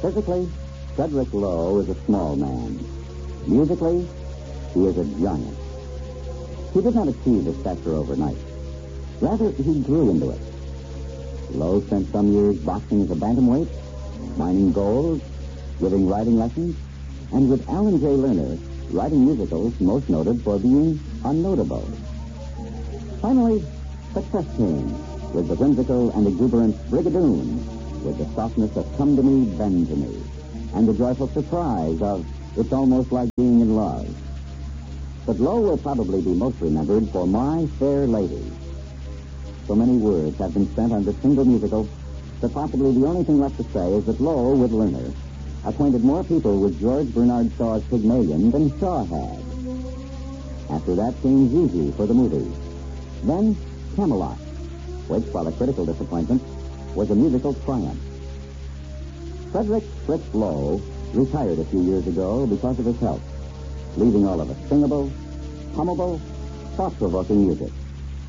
Physically, Frederick Lowe is a small man. Musically, he is a giant. He did not achieve his stature overnight. Rather, he grew into it. Lowe spent some years boxing as a bantamweight, mining gold, giving riding lessons, and with Alan J. Lerner, writing musicals most noted for being unnotable. Finally, success came with the whimsical and exuberant Brigadoon, with the softness of Come to Me, Bend to Me, and the joyful surprise of It's Almost Like Being in Love. But Lowe will probably be most remembered for My Fair Lady. So many words have been spent on this single musical that possibly the only thing left to say is that Lowe, with Lerner, acquainted more people with George Bernard Shaw's Pygmalion than Shaw had. After that came Gigi for the movie. Then Camelot, which, while a critical disappointment, was a musical triumph. Frederick Fritz Lowe retired a few years ago because of his health, leaving all of us singable, hummable, thought-provoking music.